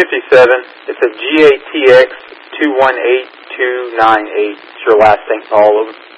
It's a GATX 218298. It's your last thing, all of them.